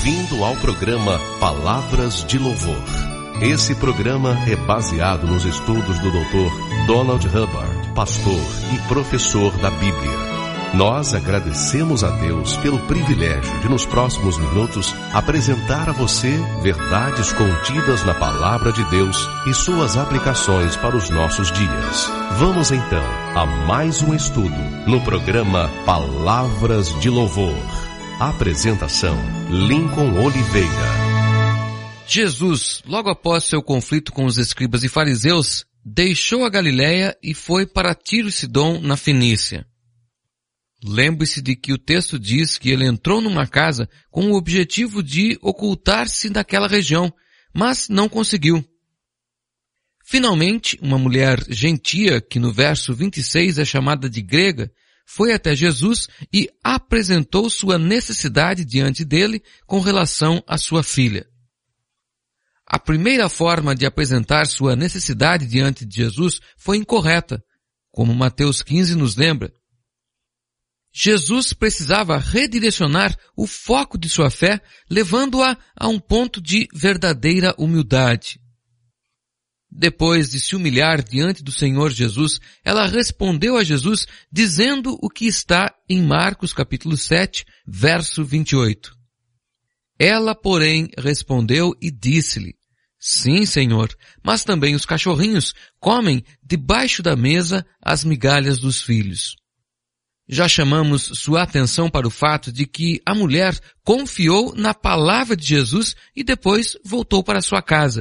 Bem-vindo ao programa Palavras de Louvor. Esse programa é baseado nos estudos do Dr. Donald Hubbard, pastor e professor da Bíblia. Nós agradecemos a Deus pelo privilégio de, nos próximos minutos, apresentar a você verdades contidas na Palavra de Deus e suas aplicações para os nossos dias. Vamos então a mais um estudo no programa Palavras de Louvor. Apresentação: Lincoln Oliveira. Jesus, logo após seu conflito com os escribas e fariseus, deixou a Galiléia e foi para Tiro e Sidom, na Fenícia. Lembre-se de que o texto diz que ele entrou numa casa com o objetivo de ocultar-se daquela região, mas não conseguiu. Finalmente, uma mulher gentia, que no verso 26 é chamada de grega, foi até Jesus e apresentou sua necessidade diante dele com relação à sua filha. A primeira forma de apresentar sua necessidade diante de Jesus foi incorreta, como Mateus 15 nos lembra. Jesus precisava redirecionar o foco de sua fé, levando-a a um ponto de verdadeira humildade. Depois de se humilhar diante do Senhor Jesus, ela respondeu a Jesus dizendo o que está em Marcos capítulo 7, verso 28. Ela, porém, respondeu e disse-lhe: Sim, Senhor, mas também os cachorrinhos comem debaixo da mesa as migalhas dos filhos. Já chamamos sua atenção para o fato de que a mulher confiou na palavra de Jesus e depois voltou para sua casa.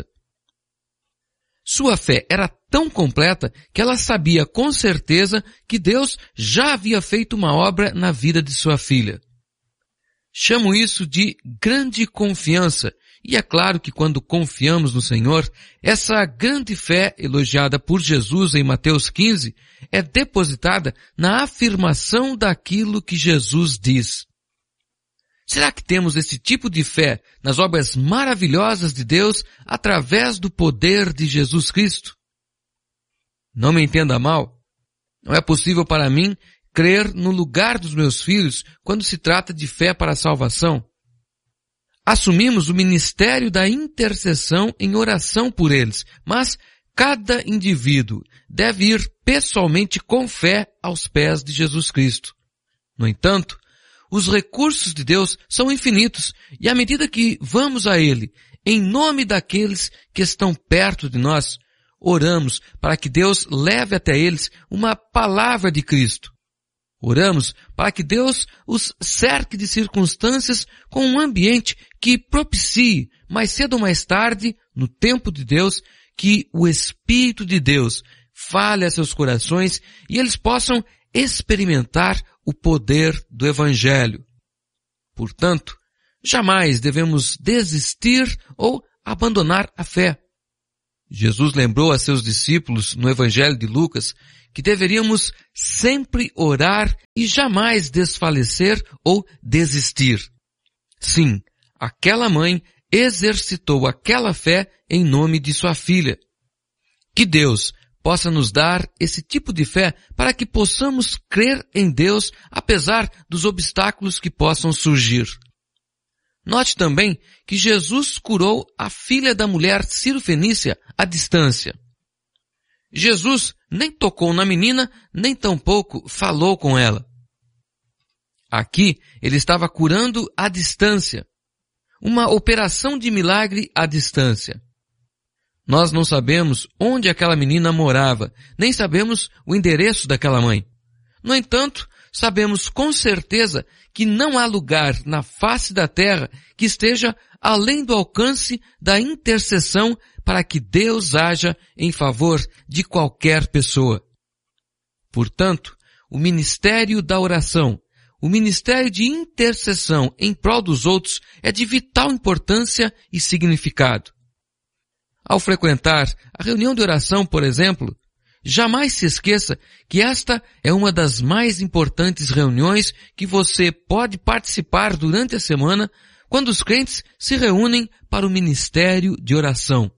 Sua fé era tão completa que ela sabia com certeza que Deus já havia feito uma obra na vida de sua filha. Chamo isso de grande confiança, e é claro que quando confiamos no Senhor, essa grande fé elogiada por Jesus em Mateus 15 é depositada na afirmação daquilo que Jesus diz. Será que temos esse tipo de fé nas obras maravilhosas de Deus através do poder de Jesus Cristo? Não me entenda mal. Não é possível para mim crer no lugar dos meus filhos quando se trata de fé para a salvação. Assumimos o ministério da intercessão em oração por eles, mas cada indivíduo deve ir pessoalmente com fé aos pés de Jesus Cristo. No entanto, os recursos de Deus são infinitos e à medida que vamos a Ele, em nome daqueles que estão perto de nós, oramos para que Deus leve até eles uma palavra de Cristo. Oramos para que Deus os cerque de circunstâncias com um ambiente que propicie, mais cedo ou mais tarde, no tempo de Deus, que o Espírito de Deus fale a seus corações e eles possam experimentar o poder do Evangelho. Portanto, jamais devemos desistir ou abandonar a fé. Jesus lembrou a seus discípulos no Evangelho de Lucas que deveríamos sempre orar e jamais desfalecer ou desistir. Sim, aquela mãe exercitou aquela fé em nome de sua filha. Que Deus possa nos dar esse tipo de fé para que possamos crer em Deus apesar dos obstáculos que possam surgir. Note também que Jesus curou a filha da mulher Ciro-fenícia à distância. Jesus nem tocou na menina, nem tampouco falou com ela. Aqui ele estava curando à distância. Uma operação de milagre à distância. Nós não sabemos onde aquela menina morava, nem sabemos o endereço daquela mãe. No entanto, sabemos com certeza que não há lugar na face da terra que esteja além do alcance da intercessão para que Deus haja em favor de qualquer pessoa. Portanto, o ministério da oração, o ministério de intercessão em prol dos outros é de vital importância e significado. Ao frequentar a reunião de oração, por exemplo, jamais se esqueça que esta é uma das mais importantes reuniões que você pode participar durante a semana quando os crentes se reúnem para o ministério de oração.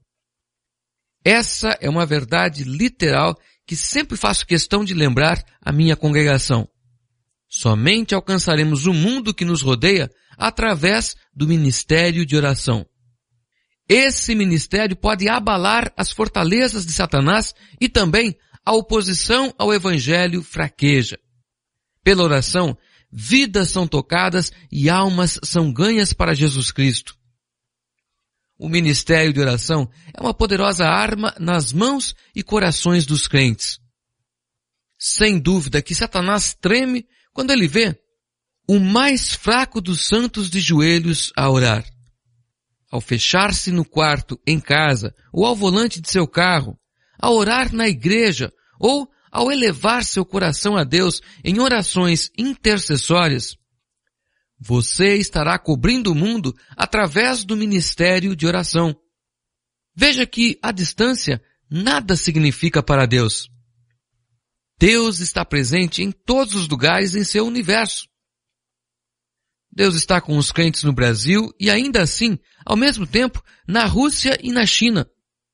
Essa é uma verdade literal que sempre faço questão de lembrar à minha congregação. Somente alcançaremos o mundo que nos rodeia através do ministério de oração. Esse ministério pode abalar as fortalezas de Satanás e também a oposição ao evangelho fraqueja. Pela oração, vidas são tocadas e almas são ganhas para Jesus Cristo. O ministério de oração é uma poderosa arma nas mãos e corações dos crentes. Sem dúvida que Satanás treme quando ele vê o mais fraco dos santos de joelhos a orar. Ao fechar-se no quarto, em casa, ou ao volante de seu carro, a orar na igreja, ou ao elevar seu coração a Deus em orações intercessórias, você estará cobrindo o mundo através do ministério de oração. Veja que a distância nada significa para Deus. Deus está presente em todos os lugares em seu universo. Deus está com os crentes no Brasil e ainda assim, ao mesmo tempo, na Rússia e na China.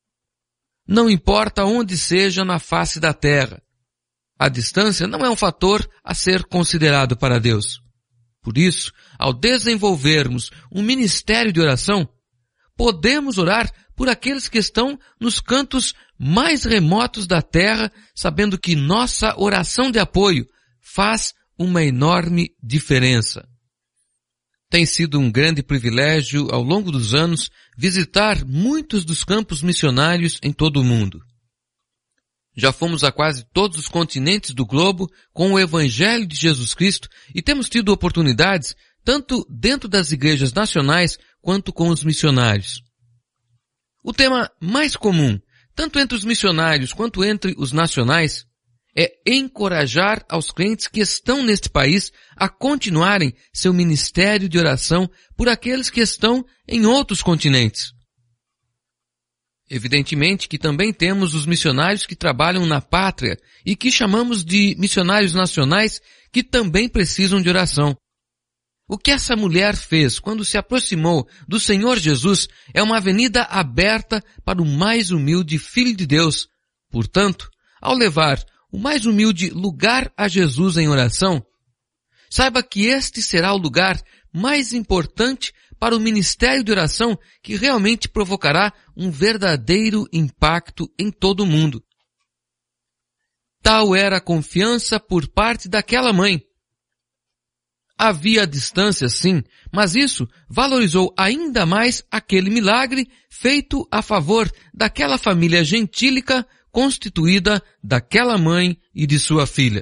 Não importa onde seja na face da terra. A distância não é um fator a ser considerado para Deus. Por isso, ao desenvolvermos um ministério de oração, podemos orar por aqueles que estão nos cantos mais remotos da terra, sabendo que nossa oração de apoio faz uma enorme diferença. Tem sido um grande privilégio, ao longo dos anos, visitar muitos dos campos missionários em todo o mundo. Já fomos a quase todos os continentes do globo com o Evangelho de Jesus Cristo e temos tido oportunidades tanto dentro das igrejas nacionais quanto com os missionários. O tema mais comum, tanto entre os missionários quanto entre os nacionais, é encorajar aos crentes que estão neste país a continuarem seu ministério de oração por aqueles que estão em outros continentes. Evidentemente que também temos os missionários que trabalham na pátria e que chamamos de missionários nacionais que também precisam de oração. O que essa mulher fez quando se aproximou do Senhor Jesus é uma avenida aberta para o mais humilde Filho de Deus. Portanto, ao levar o mais humilde lugar a Jesus em oração, saiba que este será o lugar mais importante para o ministério de oração que realmente provocará um verdadeiro impacto em todo o mundo. Tal era a confiança por parte daquela mãe. Havia distância, sim, mas isso valorizou ainda mais aquele milagre feito a favor daquela família gentílica constituída daquela mãe e de sua filha.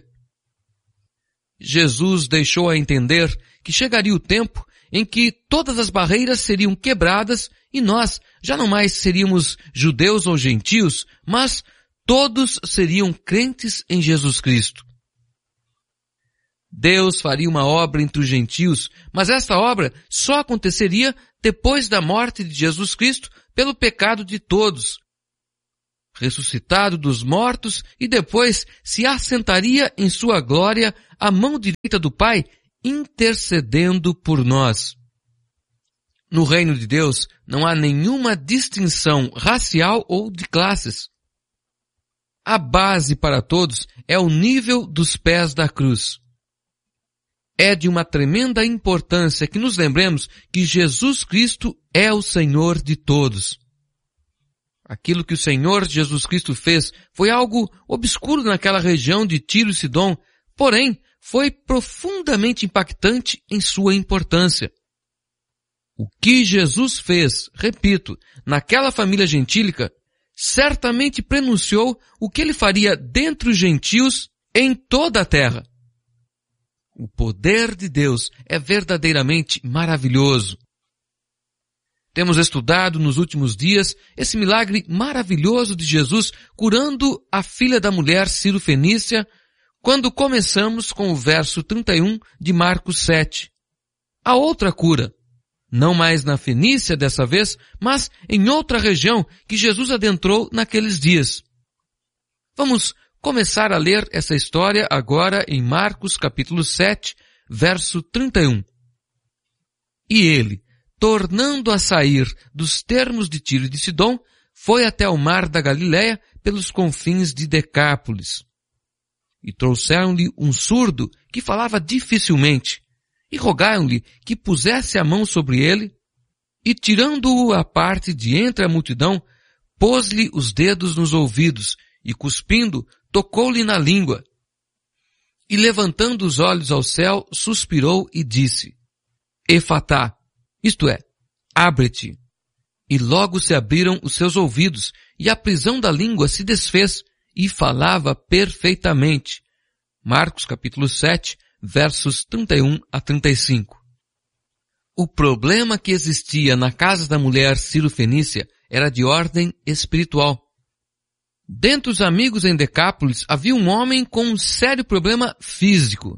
Jesus deixou a entender que chegaria o tempo em que todas as barreiras seriam quebradas e nós já não mais seríamos judeus ou gentios, mas todos seriam crentes em Jesus Cristo. Deus faria uma obra entre os gentios, mas esta obra só aconteceria depois da morte de Jesus Cristo pelo pecado de todos, ressuscitado dos mortos e depois se assentaria em sua glória à mão direita do Pai, intercedendo por nós. No reino de Deus não há nenhuma distinção racial ou de classes. A base para todos é o nível dos pés da cruz. É de uma tremenda importância que nos lembremos que Jesus Cristo é o Senhor de todos. Aquilo que o Senhor Jesus Cristo fez foi algo obscuro naquela região de Tiro e Sidom, porém foi profundamente impactante em sua importância. O que Jesus fez, repito, naquela família gentílica, certamente prenunciou o que ele faria dentre os gentios em toda a terra. O poder de Deus é verdadeiramente maravilhoso. Temos estudado nos últimos dias esse milagre maravilhoso de Jesus curando a filha da mulher Ciro-fenícia, quando começamos com o verso 31 de Marcos 7. A outra cura, não mais na Fenícia dessa vez, mas em outra região que Jesus adentrou naqueles dias. Vamos começar a ler essa história agora em Marcos capítulo 7, verso 31. E ele, tornando a sair dos termos de Tiro e de Sidom, foi até o mar da Galileia pelos confins de Decápolis. E trouxeram-lhe um surdo que falava dificilmente, e rogaram-lhe que pusesse a mão sobre ele, e tirando-o à parte de entre a multidão, pôs-lhe os dedos nos ouvidos, e cuspindo, tocou-lhe na língua. E levantando os olhos ao céu, suspirou e disse, Efatá, isto é, abre-te. E logo se abriram os seus ouvidos, e a prisão da língua se desfez, e falava perfeitamente. Marcos capítulo 7, versos 31 a 35. O problema que existia na casa da mulher Ciro-fenícia era de ordem espiritual. Dentre os amigos em Decápolis havia um homem com um sério problema físico.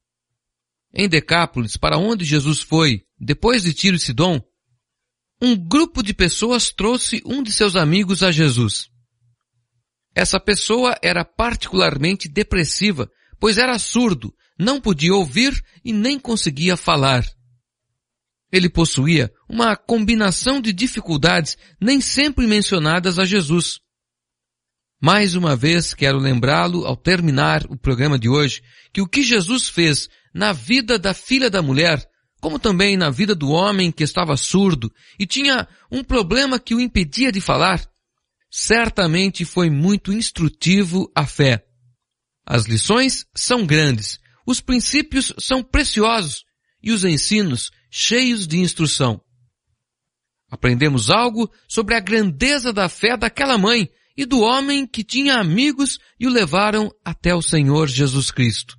Em Decápolis, para onde Jesus foi, depois de Tiro e Sidom, um grupo de pessoas trouxe um de seus amigos a Jesus. Essa pessoa era particularmente depressiva, pois era surdo, não podia ouvir e nem conseguia falar. Ele possuía uma combinação de dificuldades nem sempre mencionadas a Jesus. Mais uma vez quero lembrá-lo, ao terminar o programa de hoje, que o que Jesus fez na vida da filha da mulher, como também na vida do homem que estava surdo e tinha um problema que o impedia de falar, certamente foi muito instrutivo à fé. As lições são grandes, os princípios são preciosos e os ensinos cheios de instrução. Aprendemos algo sobre a grandeza da fé daquela mãe e do homem que tinha amigos e o levaram até o Senhor Jesus Cristo.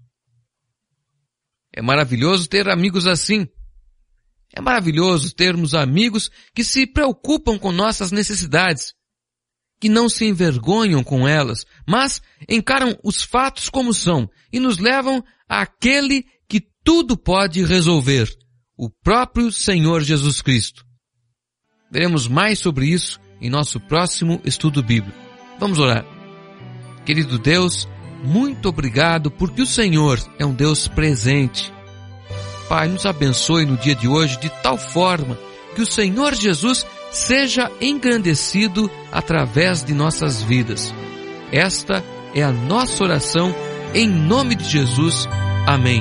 É maravilhoso ter amigos assim. É maravilhoso termos amigos que se preocupam com nossas necessidades, que não se envergonham com elas, mas encaram os fatos como são e nos levam àquele que tudo pode resolver, o próprio Senhor Jesus Cristo. Veremos mais sobre isso em nosso próximo estudo bíblico. Vamos orar. Querido Deus, muito obrigado porque o Senhor é um Deus presente. Pai, nos abençoe no dia de hoje de tal forma que o Senhor Jesus seja engrandecido através de nossas vidas. Esta é a nossa oração em nome de Jesus. Amém.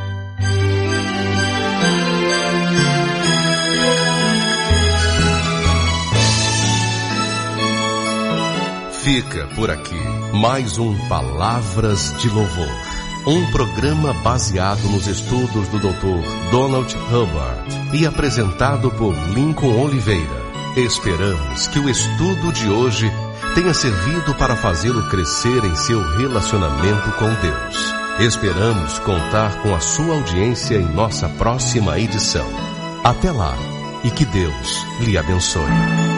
Fica por aqui mais um Palavras de Louvor, um programa baseado nos estudos do Dr. Donald Hubbard e apresentado por Lincoln Oliveira. Esperamos que o estudo de hoje tenha servido para fazê-lo crescer em seu relacionamento com Deus. Esperamos contar com a sua audiência em nossa próxima edição. Até lá e que Deus lhe abençoe.